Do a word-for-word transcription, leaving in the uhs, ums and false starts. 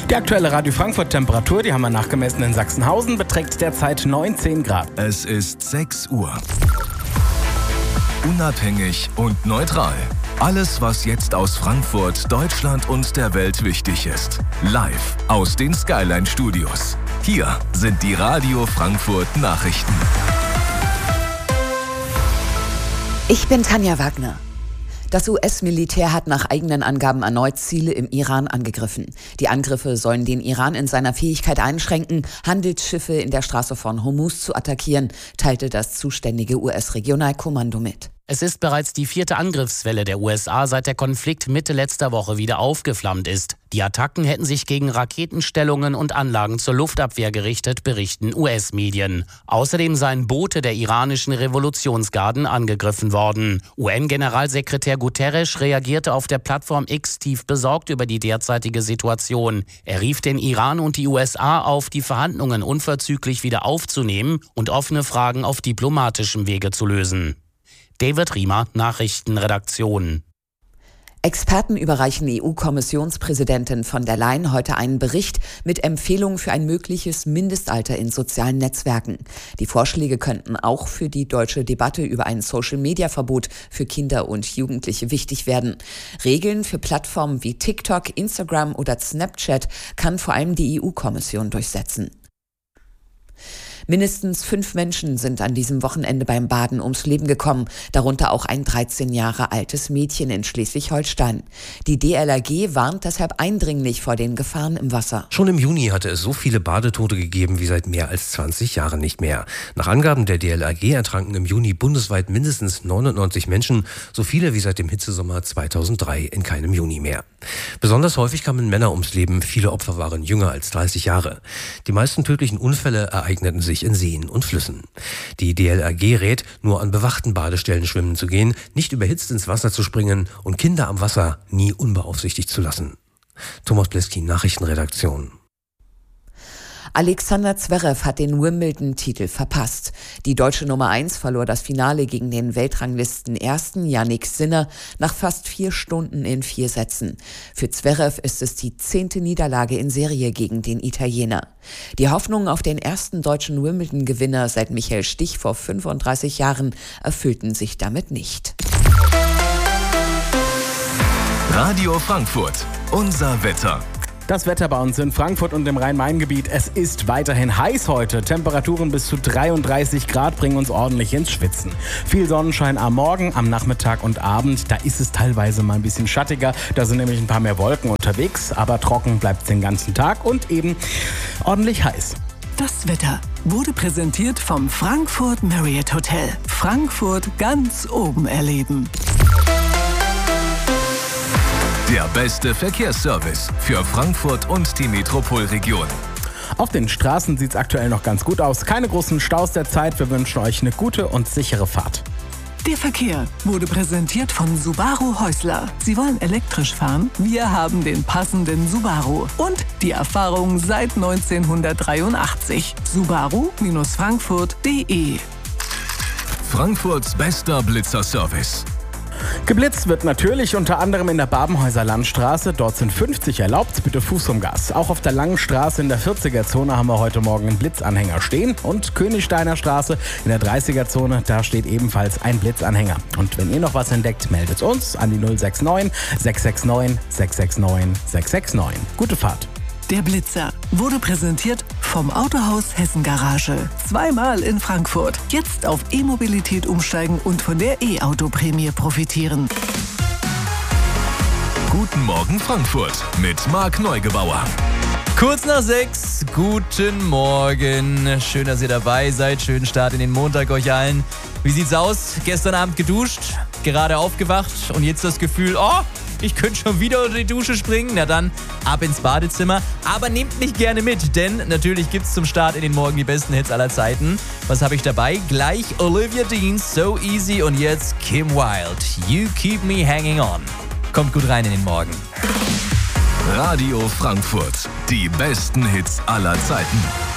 Die aktuelle Radio Frankfurt-Temperatur, die haben wir nachgemessen in Sachsenhausen, beträgt derzeit neunzehn Grad. Es ist sechs Uhr. Unabhängig und neutral. Alles, was jetzt aus Frankfurt, Deutschland und der Welt wichtig ist. Live aus den Skyline-Studios. Hier sind die Radio Frankfurt Nachrichten. Ich bin Tanja Wagner. Das U S-Militär hat nach eigenen Angaben erneut Ziele im Iran angegriffen. Die Angriffe sollen den Iran in seiner Fähigkeit einschränken, Handelsschiffe in der Straße von Hormuz zu attackieren, teilte das zuständige U S-Regionalkommando mit. Es ist bereits die vierte Angriffswelle der U S A, seit der Konflikt Mitte letzter Woche wieder aufgeflammt ist. Die Attacken hätten sich gegen Raketenstellungen und Anlagen zur Luftabwehr gerichtet, berichten U S-Medien. Außerdem seien Boote der iranischen Revolutionsgarden angegriffen worden. U N-Generalsekretär Guterres reagierte auf der Plattform X tief besorgt über die derzeitige Situation. Er rief den Iran und die U S A auf, die Verhandlungen unverzüglich wieder aufzunehmen und offene Fragen auf diplomatischem Wege zu lösen. David Riemer, Nachrichtenredaktion. Experten überreichen E U-Kommissionspräsidentin von der Leyen heute einen Bericht mit Empfehlungen für ein mögliches Mindestalter in sozialen Netzwerken. Die Vorschläge könnten auch für die deutsche Debatte über ein Social-Media-Verbot für Kinder und Jugendliche wichtig werden. Regeln für Plattformen wie TikTok, Instagram oder Snapchat kann vor allem die E U-Kommission durchsetzen. Mindestens fünf Menschen sind an diesem Wochenende beim Baden ums Leben gekommen, darunter auch ein dreizehn Jahre altes Mädchen in Schleswig-Holstein. Die D L R G warnt deshalb eindringlich vor den Gefahren im Wasser. Schon im Juni hatte es so viele Badetote gegeben wie seit mehr als zwanzig Jahren nicht mehr. Nach Angaben der D L R G ertranken im Juni bundesweit mindestens neunundneunzig Menschen, so viele wie seit dem Hitzesommer zweitausenddrei in keinem Juni mehr. Besonders häufig kamen Männer ums Leben, viele Opfer waren jünger als dreißig Jahre. Die meisten tödlichen Unfälle ereigneten sich in Seen und Flüssen. Die D L R G rät, nur an bewachten Badestellen schwimmen zu gehen, nicht überhitzt ins Wasser zu springen und Kinder am Wasser nie unbeaufsichtigt zu lassen. Thomas Pleskin, Nachrichtenredaktion. Alexander Zverev hat den Wimbledon-Titel verpasst. Die deutsche Nummer eins verlor das Finale gegen den Weltranglisten-Ersten Jannik Sinner nach fast vier Stunden in vier Sätzen. Für Zverev ist es die zehnte Niederlage in Serie gegen den Italiener. Die Hoffnungen auf den ersten deutschen Wimbledon-Gewinner seit Michael Stich vor fünfunddreißig Jahren erfüllten sich damit nicht. Radio Frankfurt, unser Wetter. Das Wetter bei uns in Frankfurt und im Rhein-Main-Gebiet. Es ist weiterhin heiß heute. Temperaturen bis zu dreiunddreißig Grad bringen uns ordentlich ins Schwitzen. Viel Sonnenschein am Morgen, am Nachmittag und Abend. Da ist es teilweise mal ein bisschen schattiger. Da sind nämlich ein paar mehr Wolken unterwegs. Aber trocken bleibt es den ganzen Tag und eben ordentlich heiß. Das Wetter wurde präsentiert vom Frankfurt Marriott Hotel. Frankfurt ganz oben erleben. Der beste Verkehrsservice für Frankfurt und die Metropolregion. Auf den Straßen sieht es aktuell noch ganz gut aus. Keine großen Staus derzeit. Wir wünschen euch eine gute und sichere Fahrt. Der Verkehr wurde präsentiert von Subaru Häusler. Sie wollen elektrisch fahren? Wir haben den passenden Subaru. Und die Erfahrung seit neunzehnhundertdreiundachtzig. Subaru Frankfurt punkt de. Frankfurts bester Blitzerservice. Geblitzt wird natürlich unter anderem in der Babenhäuser Landstraße. Dort sind fünfzig erlaubt, bitte Fuß um Gas. Auch auf der Langen Straße in der vierziger-Zone haben wir heute Morgen einen Blitzanhänger stehen. Und Königsteiner Straße in der dreißiger-Zone, da steht ebenfalls ein Blitzanhänger. Und wenn ihr noch was entdeckt, meldet uns an die null sechs neun, sechs sechs neun, sechs sechs neun, sechs sechs neun. Gute Fahrt. Der Blitzer wurde präsentiert vom Autohaus Hessen Garage. Zweimal in Frankfurt. Jetzt auf E-Mobilität umsteigen und von der E-Auto-Prämie profitieren. Guten Morgen Frankfurt mit Marc Neugebauer. Kurz nach sechs, guten Morgen. Schön, dass ihr dabei seid. Schönen Start in den Montag euch allen. Wie sieht's aus? Gestern Abend geduscht, gerade aufgewacht und jetzt das Gefühl, oh, ich könnte schon wieder unter die Dusche springen. Na dann, ab ins Badezimmer. Aber nehmt mich gerne mit, denn natürlich gibt's zum Start in den Morgen die besten Hits aller Zeiten. Was habe ich dabei? Gleich Olivia Dean, So Easy und jetzt Kim Wilde, You Keep Me Hanging On. Kommt gut rein in den Morgen. Radio Frankfurt, die besten Hits aller Zeiten.